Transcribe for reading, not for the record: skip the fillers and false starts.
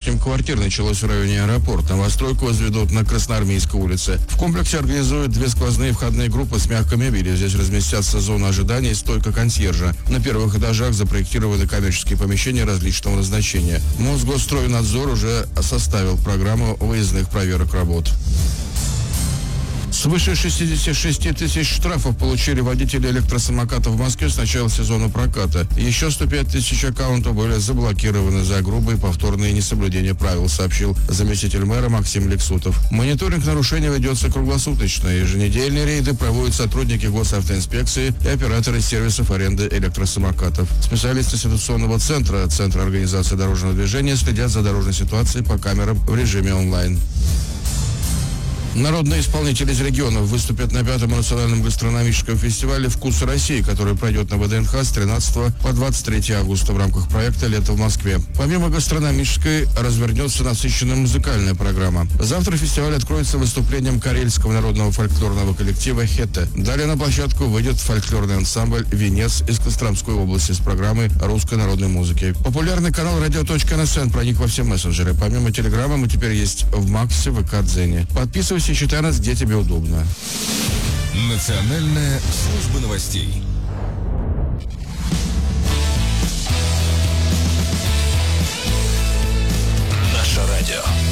8 квартир началось в районе аэропорта. Новостройку возведут на Красноармейской улице. В комплексе организуют 2 сквозные входные группы с мягкой мебелью. Здесь разместятся зона ожидания и стойка консьержа. На первых этажах запроектированы коммерческие помещения различного назначения. Мосгосстройнадзор уже составил программу выездных проверок работ. Свыше 66 тысяч штрафов получили водители электросамокатов в Москве с начала сезона проката. Еще 105 тысяч аккаунтов были заблокированы за грубые повторные несоблюдения правил, сообщил заместитель мэра Максим Лексутов. Мониторинг нарушений ведется круглосуточно. Еженедельные рейды проводят сотрудники госавтоинспекции и операторы сервисов аренды электросамокатов. Специалисты ситуационного центра организации дорожного движения следят за дорожной ситуацией по камерам в режиме онлайн. Народные исполнители из регионов выступят на 5-м национальном гастрономическом фестивале «Вкус России», который пройдет на ВДНХ с 13 по 23 августа в рамках проекта «Лето в Москве». Помимо гастрономической, развернется насыщенная музыкальная программа. Завтра фестиваль откроется выступлением карельского народного фольклорного коллектива «Хете». Далее на площадку выйдет фольклорный ансамбль «Венец» из Костромской области с программой русской народной музыки. Популярный канал radio.nsn проник во все мессенджеры. Помимо телеграмма мы теперь есть в Максе, ВК, Дзене. Подписывайся и читай нас, где тебе удобно. Национальная служба новостей. Наше радио.